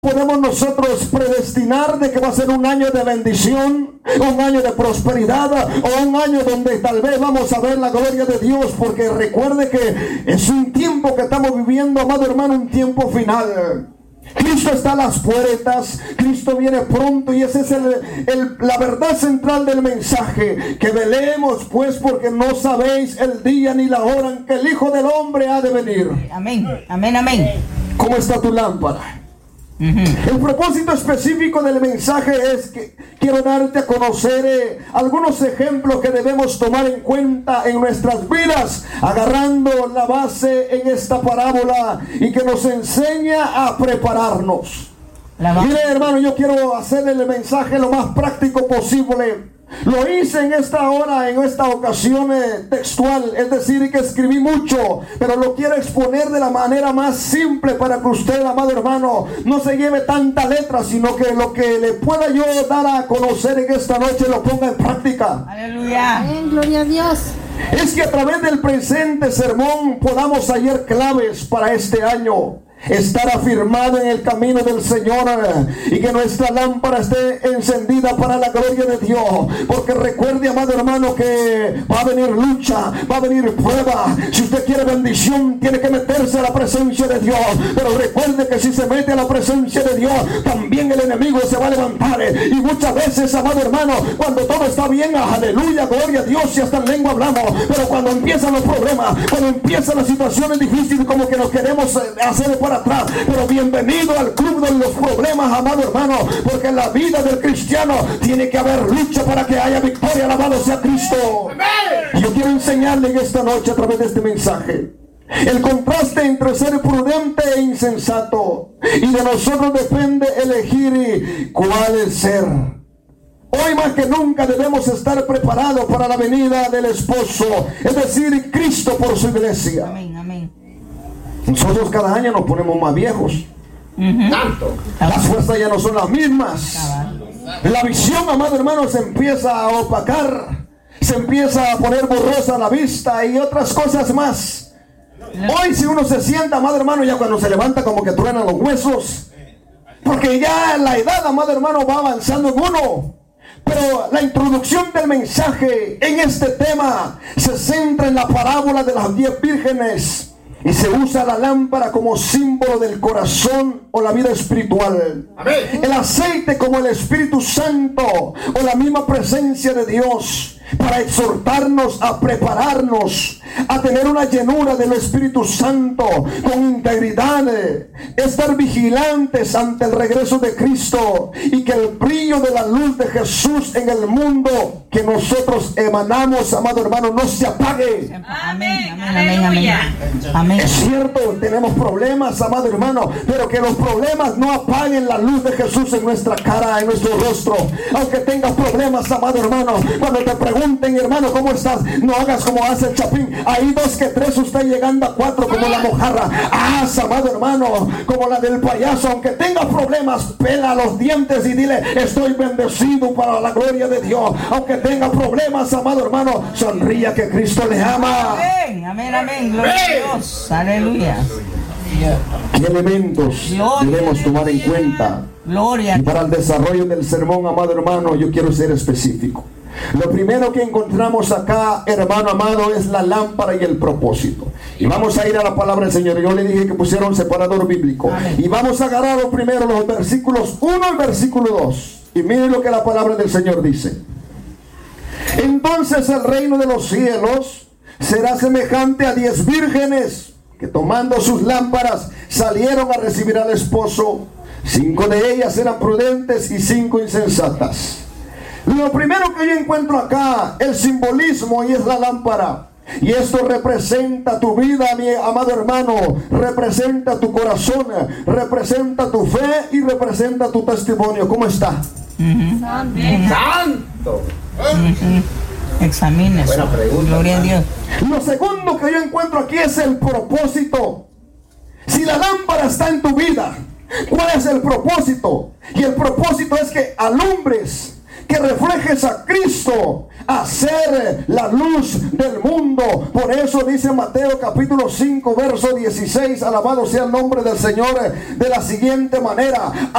podemos nosotros predestinar de que va a ser un año de bendición, un año de prosperidad o un año donde tal vez vamos a ver la gloria de Dios? Porque recuerde que es un tiempo que estamos viviendo, amado hermano, un tiempo final. Cristo está a las puertas, Cristo viene pronto, y esa es la verdad central del mensaje. Que velemos pues, porque no sabéis el día ni la hora en que el Hijo del Hombre ha de venir. Amén, amén, amén. ¿Cómo está tu lámpara? El propósito específico del mensaje es que quiero darte a conocer algunos ejemplos que debemos tomar en cuenta en nuestras vidas, agarrando la base en esta parábola y que nos enseña a prepararnos. Mire, hermano, yo quiero hacer el mensaje lo más práctico posible. Lo hice en esta hora, en esta ocasión textual, es decir, que escribí mucho, pero lo quiero exponer de la manera más simple para que usted, amado hermano, no se lleve tanta letra, sino que lo que le pueda yo dar a conocer en esta noche lo ponga en práctica. Aleluya. Amén, gloria a Dios. Es que a través del presente sermón podamos hallar claves para este año. Estar afirmado en el camino del Señor y que nuestra lámpara esté encendida para la gloria de Dios. Porque recuerde, amado hermano, que va a venir lucha, va a venir prueba. Si usted quiere bendición, tiene que meterse a la presencia de Dios. Pero recuerde que si se mete a la presencia de Dios, también el enemigo se va a levantar. Y muchas veces, amado hermano, cuando todo está bien, aleluya, gloria a Dios, y hasta en lengua hablamos. Pero cuando empiezan los problemas, cuando empiezan las situaciones difíciles, como que nos queremos hacer para atrás. Pero bienvenido al club de los problemas, amado hermano, porque en la vida del cristiano tiene que haber lucha para que haya victoria. Alabado sea Cristo. Y yo quiero enseñarle en esta noche a través de este mensaje el contraste entre ser prudente e insensato, y de nosotros depende elegir cuál es ser. Hoy más que nunca debemos estar preparados para la venida del esposo, es decir, Cristo por su iglesia. Amén, amén. Nosotros cada año nos ponemos más viejos. Las fuerzas ya no son las mismas. La visión, amado hermano, se empieza a opacar, se empieza a poner borrosa la vista y otras cosas más. Hoy si uno se sienta, amado hermano, ya cuando se levanta como que truenan los huesos, porque ya la edad, amado hermano, va avanzando en uno. Pero la introducción del mensaje en este tema se centra en la parábola de las 10 vírgenes. Y se usa la lámpara como símbolo del corazón o la vida espiritual. Amén. El aceite como el Espíritu Santo o la misma presencia de Dios, para exhortarnos a prepararnos, a tener una llenura del Espíritu Santo con integridad, estar vigilantes ante el regreso de Cristo, y que el brillo de la luz de Jesús en el mundo que nosotros emanamos, amado hermano, no se apague. Amén, amén, amén, amén. Es cierto, tenemos problemas, amado hermano, pero que los problemas no apaguen la luz de Jesús en nuestra cara, en nuestro rostro. Aunque tengas problemas, amado hermano, cuando te pregunten, hermano, ¿cómo estás?, no hagas como hace el Chapín. Hay 2 que 3, usted llegando a 4 como la mojarra. Amado hermano, como la del payaso. Aunque tengas problemas, pela los dientes y dile: estoy bendecido para la gloria de Dios. Aunque tenga problemas, amado hermano, sonría que Cristo le ama. Amén, amén, amén. Gloria a Dios. Aleluya. ¿Qué elementos debemos tomar en cuenta? Gloria. Y para el desarrollo del sermón, amado hermano, yo quiero ser específico. Lo primero que encontramos acá, hermano amado, es la lámpara y el propósito. Y vamos a ir a la palabra del Señor. Yo le dije que pusiera un separador bíblico. Amén. Y vamos a agarrar primero los versículos 1 y versículo 2. Y miren lo que la palabra del Señor dice. Entonces el reino de los cielos será semejante a 10 vírgenes que, tomando sus lámparas, salieron a recibir al esposo. 5 de ellas eran prudentes y 5 insensatas. Lo primero que yo encuentro acá, el simbolismo, y es la lámpara. Y esto representa tu vida, mi amado hermano, representa tu corazón, representa tu fe y representa tu testimonio. ¿Cómo está? Santo. Examínese. Buena pregunta. Gloria a Dios. Lo segundo que yo encuentro aquí es el propósito. Si la lámpara está en tu vida, ¿cuál es el propósito? Y el propósito es que alumbres, que reflejes a Cristo a ser la luz del mundo. Por eso dice Mateo capítulo 5 verso 16, alabado sea el nombre del Señor, de la siguiente manera: